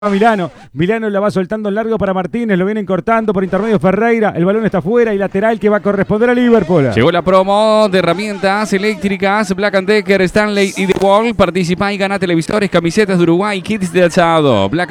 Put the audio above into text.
Milano la va soltando en largo para Martínez, lo vienen cortando por intermedio Ferreira, el balón está afuera y lateral que va a corresponder a Liverpool. Llegó la promo de herramientas eléctricas Black & Decker, Stanley y The Wall. Participa y gana televisores, camisetas de Uruguay, kits de asado. Black